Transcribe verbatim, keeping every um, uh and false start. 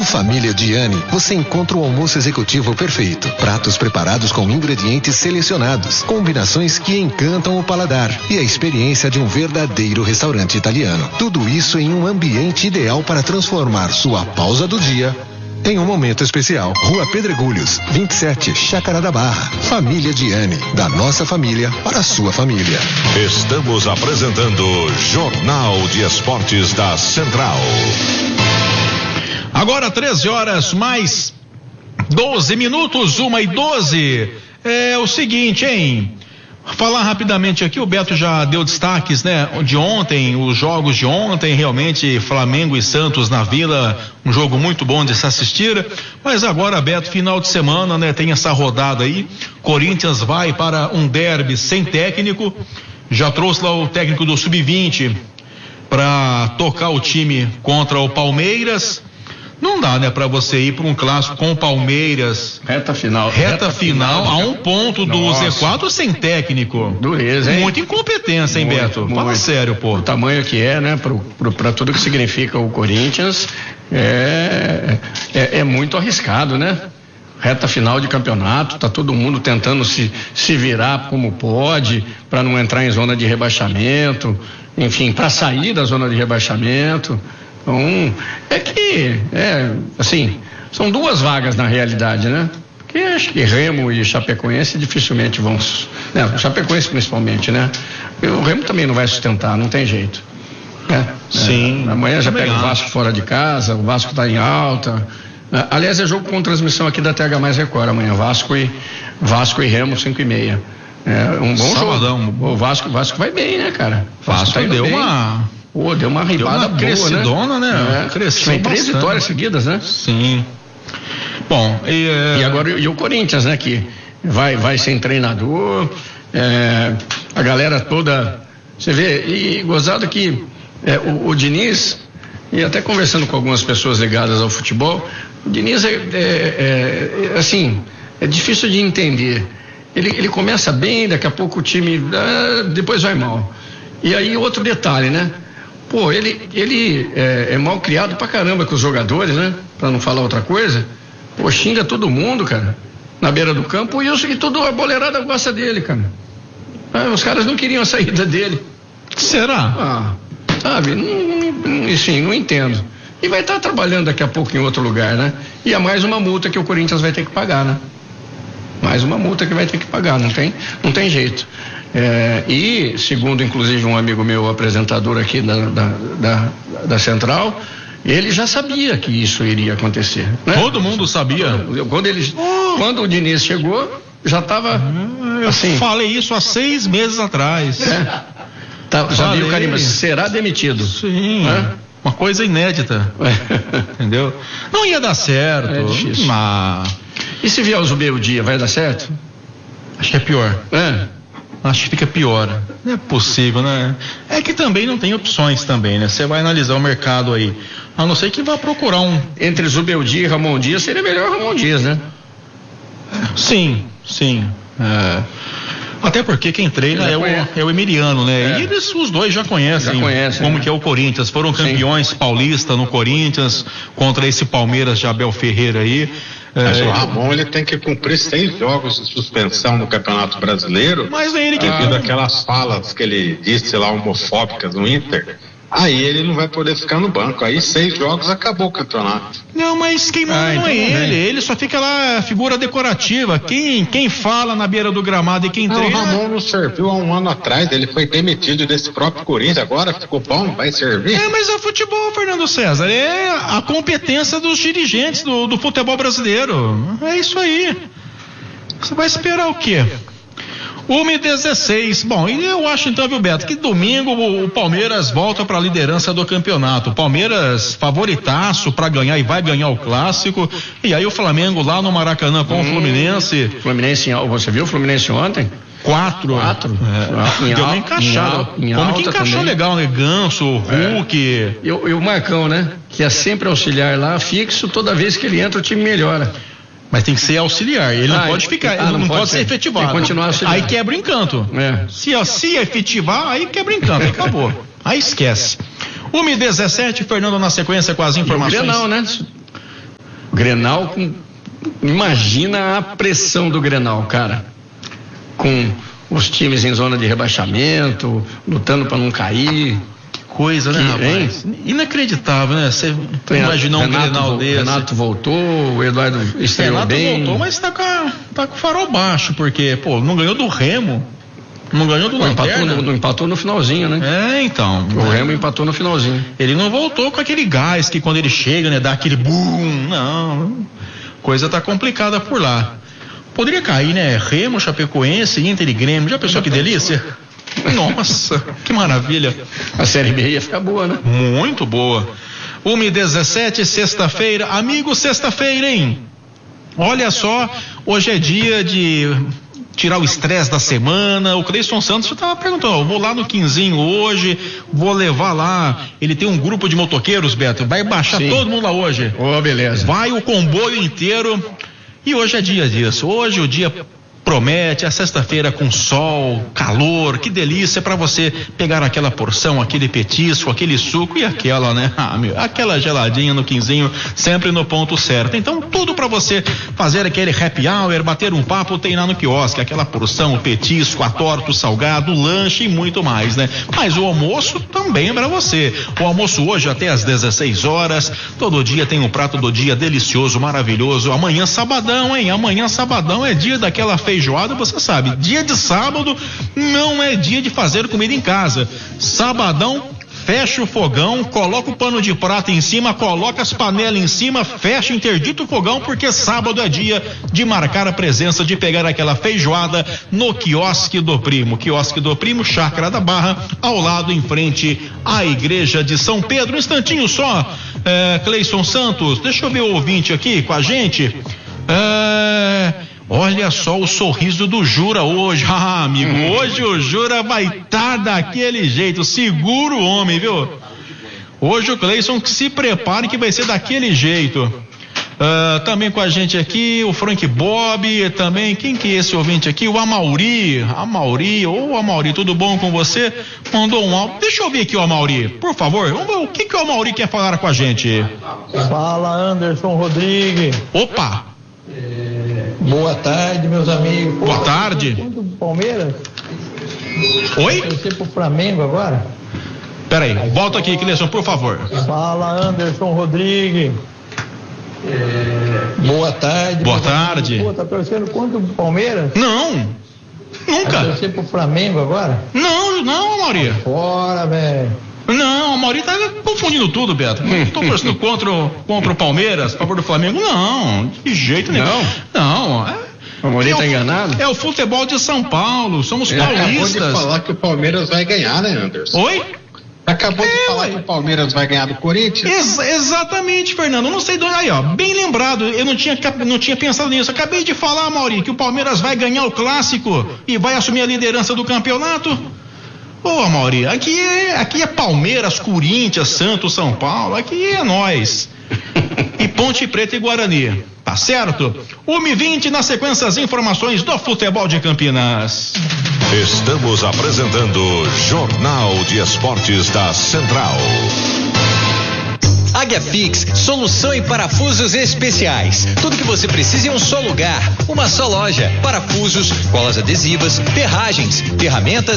Família Diani, você encontra o almoço executivo perfeito. Pratos preparados com ingredientes selecionados, combinações que encantam o paladar e a experiência de um verdadeiro restaurante italiano. Tudo isso em um ambiente ideal para transformar sua pausa do dia em um momento especial. Rua Pedregulhos, vinte e sete, Chácara da Barra. Família Diani, da nossa família para a sua família. Estamos apresentando Jornal de Esportes da Central. Agora treze horas mais doze minutos, uma e doze. É o seguinte, hein? Falar rapidamente aqui, o Beto já deu destaques, né? De ontem, os jogos de ontem, realmente Flamengo e Santos na Vila, um jogo muito bom de se assistir, mas agora, Beto, final de semana, né? Tem essa rodada aí, Corinthians vai para um derby sem técnico, já trouxe lá o técnico do sub vinte para tocar o time contra o Palmeiras. Não dá, né, pra você ir pra um clássico com o Palmeiras. Reta final. Reta, reta final, final, a um ponto do Nossa. Z quatro sem técnico. Dureza, hein? Muita incompetência, hein, muito, Beto? Muito. Fala sério, pô. O tamanho que é, né, pro, pro, pra tudo que significa o Corinthians, é, é, é muito arriscado, né? Reta final de campeonato, tá todo mundo tentando se, se virar como pode, para não entrar em zona de rebaixamento, enfim, para sair da zona de rebaixamento. Então, é que, é, assim, são duas vagas na realidade, né? Porque acho que Remo e Chapecoense dificilmente vão, né? O Chapecoense principalmente, né? E o Remo também não vai sustentar, não tem jeito. Né? Sim. É, amanhã já pega o Vasco fora de casa, o Vasco está em alta. Aliás, é jogo com transmissão aqui da T H Mais Record amanhã, Vasco e, Vasco e Remo, cinco e meia. É um bom Sabadão. jogo. O Vasco, Vasco vai bem, né, cara? O Vasco, Vasco tá deu bem. uma... Pô, deu uma ribada boa, crescidona, né? né? É, cresceu Tem três bastante. vitórias seguidas, né? Sim. Bom, e, é... e agora e o Corinthians, né? Que vai, vai sem treinador, é, a galera toda, você vê, e gozado que é, o, o Diniz, e até conversando com algumas pessoas ligadas ao futebol, o Diniz é, é, é assim, é difícil de entender. Ele, ele começa bem, daqui a pouco o time, ah, depois vai mal. E aí outro detalhe, né? Pô, ele, ele é, é mal criado pra caramba com os jogadores, né? Pra não falar outra coisa. Pô, xinga todo mundo, cara, na beira do campo, e eu sei que toda a boleirada gosta dele, cara. Ah, os caras não queriam a saída dele. Será? Ah, sabe, não, não, assim, não entendo. E vai estar trabalhando daqui a pouco em outro lugar, né? E é mais uma multa que o Corinthians vai ter que pagar, né? Mais uma multa que vai ter que pagar, não tem, não tem jeito. É, e, segundo inclusive um amigo meu, apresentador aqui da, da, da, da Central, ele já sabia que isso iria acontecer, né? Todo mundo sabia. Quando, ele, oh. quando o Diniz chegou, já estava eu assim. Falei isso há seis meses atrás. É. Tá, já viu, Carimba, será demitido. Sim. É? Uma coisa inédita. É. Entendeu? Não ia dar certo. É difícil. Mas... E se vier o Zubeldia, vai dar certo? Acho que é pior. É. Acho que fica pior. Não é possível, né? É que também não tem opções também, né? Você vai analisar o mercado aí. A não ser que vá procurar um... Entre Zubeldia e Ramon Dias, seria melhor Ramon Dias, né? Sim, sim. É. Até porque quem treina é o, é o Emiliano, né? É. E eles, os dois já conhecem, já conhecem como né? que é o Corinthians. Foram campeões Sim. paulistas no Corinthians, contra esse Palmeiras de Abel Ferreira aí. Mas é, o Ramon, ele tem que cumprir seis jogos de suspensão no Campeonato Brasileiro. Mas é ele que... Devido àquelas falas que ele disse lá, homofóbicas no Inter. Aí ele não vai poder ficar no banco. Aí seis jogos, acabou o campeonato. Não, mas quem manda ah, não então é ele. É. Ele só fica lá, figura decorativa. Quem, quem fala na beira do gramado e quem não, treina... O Ramon não serviu há um ano atrás. Ele foi demitido desse próprio Corinthians. Agora ficou bom, vai servir. É, mas é futebol, Fernando César. É a competência dos dirigentes do, do futebol brasileiro. É isso aí. Você vai esperar o quê? uma e dezesseis. Bom, e eu acho então, viu, Beto, que domingo o, o Palmeiras volta para a liderança do campeonato. O Palmeiras favoritaço para ganhar e vai ganhar o clássico. E aí o Flamengo lá no Maracanã com hum, o Fluminense. Fluminense, você viu o Fluminense ontem? Quatro. Quatro. É. Deu uma encaixada. Como que encaixou também. Legal, né? Ganso, Hulk. É. E, e o Marcão, né? Que é sempre auxiliar lá, fixo, toda vez que ele entra o time melhora. Mas tem que ser auxiliar, ele ah, não pode ficar, ele ah, não, não pode, pode ser efetivado. Tem que continuar auxiliar. Aí quebra o encanto. É. Se, se efetivar, aí quebra o encanto, aí acabou. Aí esquece. uma e dezessete, Fernando na sequência com as informações. Não, né? Grenal, com, imagina a pressão do Grenal, cara. Com os times em zona de rebaixamento, lutando para não cair. Coisa, né, que, rapaz? Hein? Inacreditável, né? Você imaginou um Grenal desse. Renato voltou, o Eduardo estreou Renato bem. voltou, mas tá com, a, tá com o farol baixo, porque, pô, não ganhou do Remo. Não ganhou do Pô, Lanterna. Empatou no, empatou no finalzinho, né? É, então. O né? Remo empatou no finalzinho. Ele não voltou com aquele gás que quando ele chega, né, dá aquele boom. Não. Coisa tá complicada por lá. Poderia cair, né? Remo, Chapecoense, Inter e Grêmio. Já pensou que delícia? Nossa, que maravilha. A Série B ia ficar boa, né? Muito boa. uma e dezessete, sexta-feira. Amigo, sexta-feira, hein? Olha só, hoje é dia de tirar o estresse da semana. O Cleison Santos estava perguntando, ó, vou lá no Quinzinho hoje, vou levar lá, ele tem um grupo de motoqueiros, Beto, vai baixar Sim. todo mundo lá hoje. Oh, beleza. Vai o comboio inteiro. E hoje é dia disso. Hoje o dia promete, a sexta-feira com sol, calor, que delícia para você pegar aquela porção, aquele petisco, aquele suco e aquela, né? Ah, meu, aquela geladinha no Quinzinho, sempre no ponto certo. Então, tudo para você fazer aquele happy hour, bater um papo, tem lá no quiosque, aquela porção, o petisco, a torta, o salgado, o lanche e muito mais, né? Mas o almoço também é para você. O almoço hoje até às dezesseis horas, todo dia tem um prato do dia delicioso, maravilhoso. Amanhã sabadão, hein? Amanhã sabadão é dia daquela feijoada. Feijoada, você sabe, dia de sábado não é dia de fazer comida em casa. Sabadão, fecha o fogão, coloca o pano de prata em cima, coloca as panelas em cima, fecha, interdita o fogão, porque sábado é dia de marcar a presença, de pegar aquela feijoada no quiosque do Primo. Quiosque do Primo, Chácara da Barra, ao lado, em frente à Igreja de São Pedro. Um instantinho só, é, Cleison Santos, deixa eu ver o ouvinte aqui com a gente. É... Olha só o sorriso do Jura hoje, ah, amigo, hoje o Jura vai estar tá daquele jeito, segura o homem, viu? Hoje o Cleison que se prepare que vai ser daquele jeito. Uh, também com a gente aqui, o Frank Bob, também, quem que é esse ouvinte aqui? O Amauri, Amauri, ô Amauri, tudo bom com você? Mandou um áudio, deixa eu ouvir aqui o Amauri, por favor, vamos ver o que que o Amauri quer falar com a gente. Fala, Anderson Rodrigues. Opa! Boa tarde, meus amigos. Pô, Boa tarde. Do Palmeiras? Oi? Torcer pro Flamengo agora? Peraí, volta aqui, Cleison, por favor. Fala, Anderson Rodrigues. Boa tarde. Boa tarde. Pô, tá torcendo contra o Palmeiras? Não, nunca. Vai torcer pro Flamengo agora? Não, não, Maria. Fora, velho. Não, a Mauri tá confundindo tudo, Beto. Não tô torcendo contra, o, contra o Palmeiras, a favor do Flamengo. Não, de jeito nenhum. Não. Não. É, o Mauri é tá o, enganado? É o futebol de São Paulo. Somos Ele paulistas. acabou de falar que o Palmeiras vai ganhar, né, Anderson? Oi? Acabou é, de falar ué. que o Palmeiras vai ganhar do Corinthians? Ex- exatamente, Fernando. Eu não sei de onde. Aí, ó, bem lembrado. Eu não tinha, não tinha pensado nisso. Acabei de falar, Mauri, que o Palmeiras vai ganhar o clássico e vai assumir a liderança do campeonato. Ô, Amauri, aqui é, aqui é Palmeiras, Corinthians, Santos, São Paulo, aqui é nós. E Ponte Preta e Guarani, tá certo? uma e vinte, na sequência as informações do futebol de Campinas. Estamos apresentando Jornal de Esportes da Central. Águia Fix, solução em parafusos especiais. Tudo que você precisa em um só lugar, uma só loja. Parafusos, colas adesivas, ferragens, ferramentas